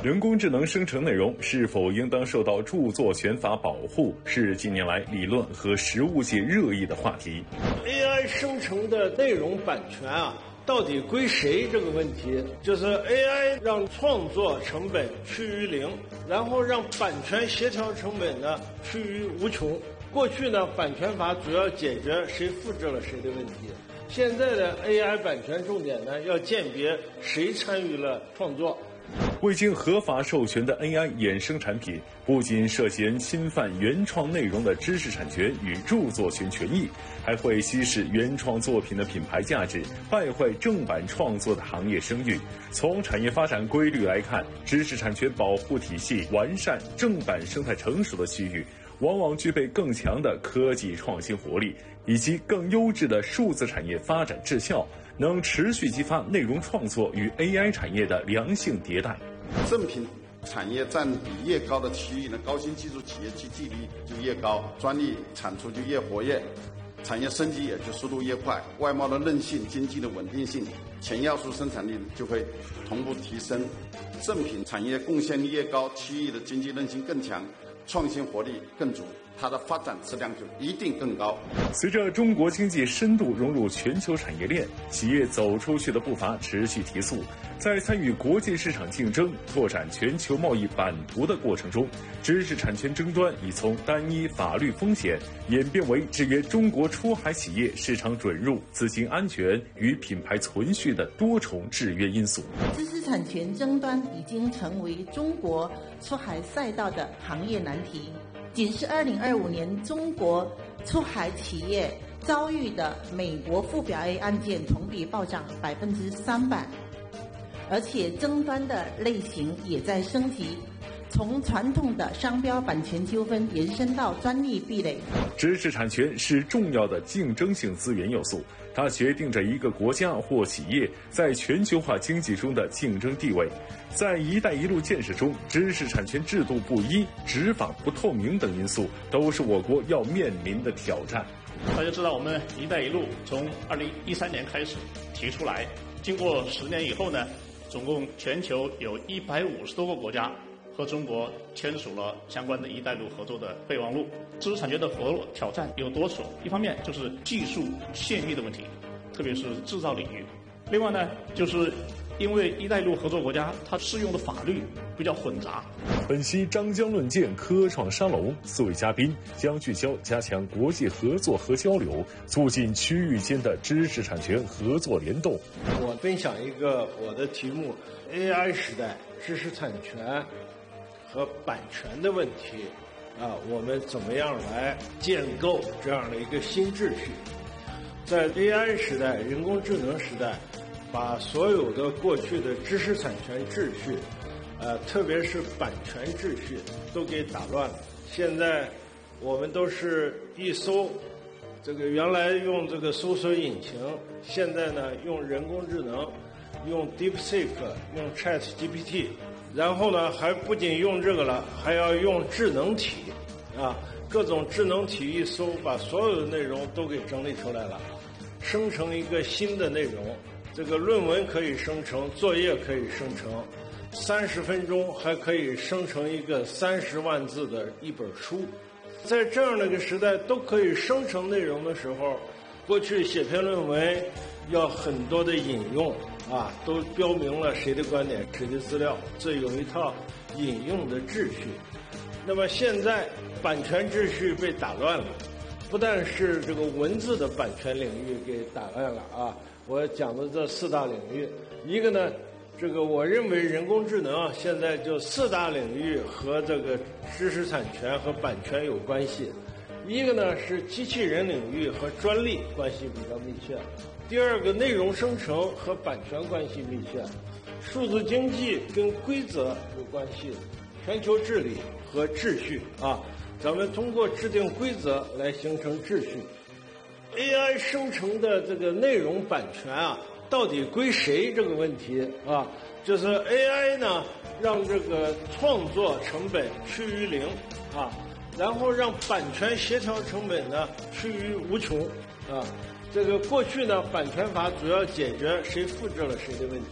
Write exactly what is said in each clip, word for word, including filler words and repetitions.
人工智能生成内容是否应当受到著作权法保护，是近年来理论和实务界热议的话题。 A I 生成的内容版权啊，到底归谁这个问题，就是 A I 让创作成本趋于零，然后让版权协调成本呢趋于无穷。过去呢，版权法主要解决谁复制了谁的问题，现在的 A I 版权重点呢，要鉴别谁参与了创作。 未经合法授权的 A I 衍生产品，不仅涉嫌侵犯原创内容的知识产权与著作权权益，还会稀释原创作品的品牌价值，败坏正版创作的行业声誉。从产业发展规律来看，知识产权保护体系完善、正版生态成熟的区域，往往具备更强的科技创新活力，以及更优质的数字产业发展质效，能持续激发内容创作与 A I 产业的良性迭代。 正品产业占比越高的区域呢，高新技术企业其地力就越高，专利产出就越活跃，产业升级也就速度越快，外贸的韧性、经济的稳定性、前要素生产力就会同步提升。正品产业贡献力越高，区域的经济韧性更强，创新活力更足，它的发展质量就一定更高。 随着中国经济深度融入全球产业链，企业走出去的步伐持续提速。在参与国际市场竞争、拓展全球贸易版图的过程中，知识产权争端已从单一法律风险演变为制约中国出海企业市场准入、资金安全与品牌存续的多重制约因素。 知识产权争端已经成为中国出海赛道的行业难题。仅是二零二五年中国出海企业遭遇的美国附表 A 案件同比暴涨百分之三百，而且争端的类型也在升级，从传统的商标版权纠纷延伸到专利壁垒。 知识产权是重要的竞争性资源要素，它决定着一个国家或企业在全球化经济中的竞争地位。在“一带一路”建设中，知识产权制度不一、执法不透明等因素都是我国要面临的挑战。 大家知道，我们“一带一路”从二零一三年开始提出来，经过十年以后呢，总共全球有一百五十多个国家和中国签署了相关的一带一路合作的备忘录。知识产权的合作挑战有多重，一方面就是技术限密的问题，特别是制造领域；另外呢，就是因为一带一路合作国家它适用的法律比较混杂。 本期张江论剑科创沙龙，四位嘉宾将聚焦加强国际合作和交流，促进区域间的知识产权合作联动。 我分享一个我的题目 ：A I 时代知识产权和版权的问题啊，我们怎么样来建构这样的一个新秩序？在 A I 时代、人工智能时代，把所有的过去的知识产权秩序，呃，特别是版权秩序，都给打乱了。现在我们都是一搜，这个原来用这个搜索引擎，现在呢用人工智能，用 DeepSeek， 用 ChatGPT。然后呢，还不仅用这个了，还要用智能体，啊，各种智能体一搜，把所有的内容都给整理出来了，生成一个新的内容。这个论文可以生成，作业可以生成，三十分钟还可以生成一个三十万字的一本书。在这样的一个时代，都可以生成内容的时候，过去写篇论文要很多的引用。啊，都标明了谁的观点、谁的资料，这有一套引用的秩序。那么现在版权秩序被打乱了，不但是这个文字的版权领域给打乱了啊，我讲的这四大领域，一个呢，这个我认为人工智能啊，现在就四大领域和这个知识产权和版权有关系。一个呢是机器人领域和专利关系比较密切，第二个内容生成和版权关系密切，数字经济跟规则有关系，全球治理和秩序啊，咱们通过制定规则来形成秩序。A I 生成的这个内容版权啊，到底归谁这个问题啊，就是 A I 呢让这个创作成本趋于零啊。然后让版权协调成本呢趋于无穷啊！这个过去呢，版权法主要解决谁复制了谁的问题，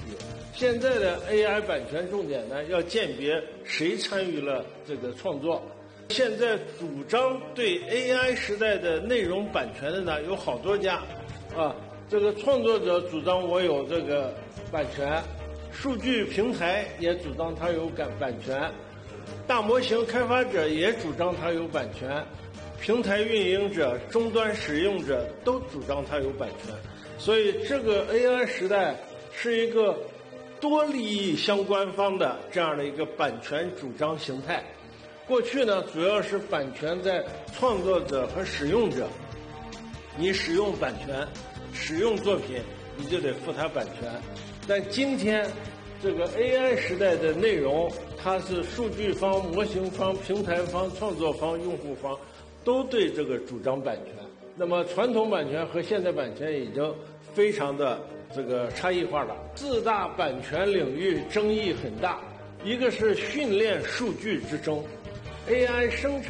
现在的 A I 版权重点呢，要鉴别谁参与了这个创作。现在主张对 A I 时代的内容版权的呢，有好多家，啊，这个创作者主张我有这个版权，数据平台也主张它有版版权，大模型开发者也主张它有版权，平台运营者、终端使用者都主张它有版权。所以这个 A I 时代是一个多利益相关方的这样的一个版权主张形态。过去呢，主要是版权在创作者和使用者，你使用版权，使用作品，你就得付他版权。但今天这个 A I 时代的内容，它是数据方、模型方、平台方、创作方、用户方都对这个主张版权。那么传统版权和现代版权已经非常的这个差异化了。四大版权领域争议很大，一个是训练数据之争。A I 生成